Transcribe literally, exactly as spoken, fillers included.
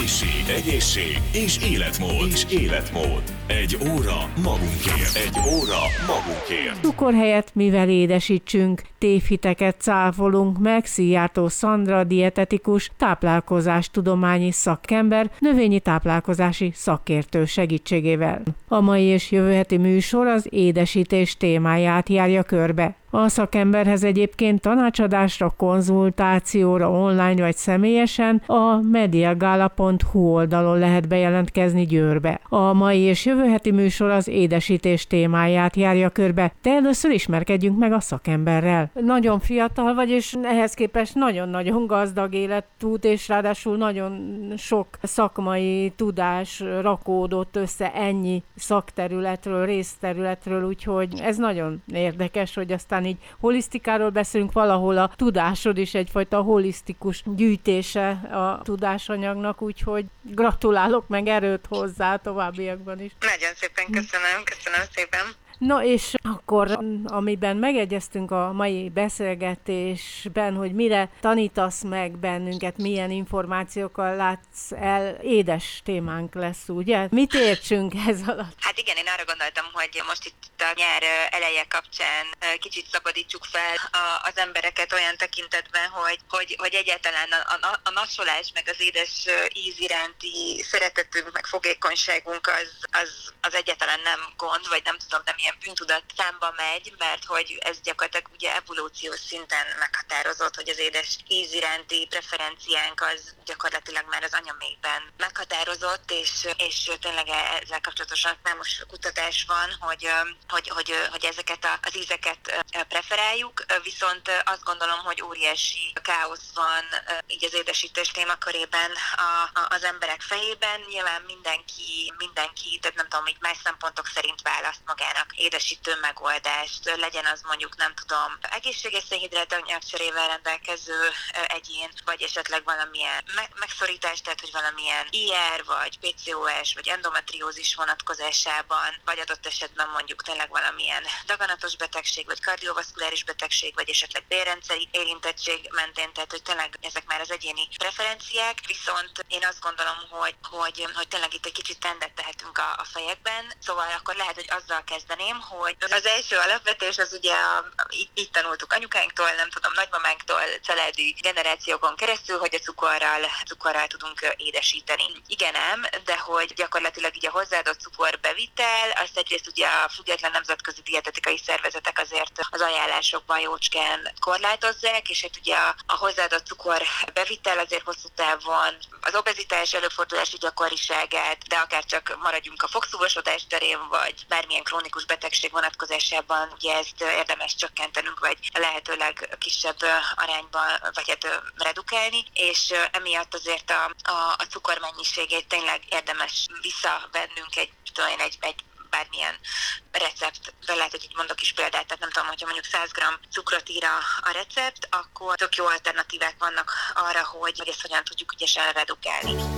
Egészség, egészség és életmód. És életmód. Egy óra magunkért. Egy óra magunkért. Cukor helyett mivel édesítsünk? Tévhiteket cáfolunk meg Szijjártó Szandra, dietetikus, táplálkozástudományi szakember, növényi táplálkozási szakértő segítségével. A mai és jövő heti műsor az édesítés témáját járja körbe. A szakemberhez egyébként tanácsadásra, konzultációra online vagy személyesen a mediagala pont hu oldalon lehet bejelentkezni Győrbe. A mai és jövő heti műsor az édesítés témáját járja körbe, de először ismerkedjünk meg a szakemberrel. Nagyon fiatal vagy, és ehhez képest nagyon-nagyon gazdag életút, és ráadásul nagyon sok szakmai tudás rakódott össze ennyi szakterületről, részterületről, úgyhogy ez nagyon érdekes, hogy aztán így holisztikáról beszélünk, valahol a tudásod is egyfajta holisztikus gyűjtése a tudásanyagnak, úgyhogy gratulálok, meg erőt hozzá a továbbiakban is. Nagyon szépen köszönöm, köszönöm szépen. No és akkor, amiben megegyeztünk a mai beszélgetésben, hogy mire tanítasz meg bennünket, milyen információkkal látsz el, édes témánk lesz, ugye? Mit értsünk ez alatt? Hát igen, én arra gondoltam, hogy most itt a nyár eleje kapcsán kicsit szabadítsuk fel az embereket olyan tekintetben, hogy, hogy, hogy egyáltalán a, a, a nassolás, meg az édes íz iránti szeretetünk, meg fogékonyságunk az, az, az egyáltalán nem gond, vagy nem tudom, nem ilyen bűntudat számba megy, mert hogy ez gyakorlatilag ugye evolúciós szinten meghatározott, hogy az édes íz iránti preferenciánk az gyakorlatilag már az anyamékben meghatározott, és, és tényleg ezzel kapcsolatosan számos kutatás van, hogy, hogy, hogy, hogy ezeket az ízeket preferáljuk, viszont azt gondolom, hogy óriási káosz van így az édesítés témakörében a, a, az emberek fejében. Nyilván mindenki, mindenki, tehát nem tudom, így más szempontok szerint választ magának édesítő megoldást, legyen az mondjuk, nem tudom, egészséges szénhidrát anyagcserével rendelkező egyén, vagy esetleg valamilyen me- megszorítás, tehát hogy valamilyen i er, vagy pé cé o es, vagy endometriózis vonatkozásában, vagy adott esetben mondjuk tényleg valamilyen daganatos betegség, vagy kardiovaszkuláris betegség, vagy esetleg bélrendszeri érintettség mentén, tehát hogy tényleg ezek már az egyéni preferenciák, viszont én azt gondolom, hogy, hogy, hogy tényleg itt egy kicsit rendet tehetünk a, a fejekben, szóval akkor lehet, hogy azzal kezdeném, hogy az első alapvetés az ugye a, így, így tanultuk anyukáinktól, nem tudom, nagymamánktól, családi generációkon keresztül, hogy a cukorral, cukorral tudunk édesíteni. Igen ám, de hogy gyakorlatilag így a hozzáadott cukorbevitel, azt egyrészt ugye a független nemzetközi dietetikai szervezetek azért az ajánlásokban jócskán korlátozzák, és hát ugye a, a hozzáadott cukorbevitel azért hosszú távon az obezitás előfordulási gyakoriságát, de akár csak maradjunk a fogszúvosodás terén, vagy bármilyen krónikus betegség vonatkozásában, ugye ezt érdemes csökkentenünk, vagy lehetőleg kisebb arányban, vagy hát redukálni, és emiatt azért a, a, a cukormennyiségét tényleg érdemes visszavennünk egy, tudom én, egy, egy bármilyen receptből, lehet, hogy így mondok is példát, tehát nem tudom, hogyha mondjuk száz gramm cukrot ír a, a recept, akkor tök jó alternatívák vannak arra, hogy, hogy ezt hogyan tudjuk ügyesen redukálni.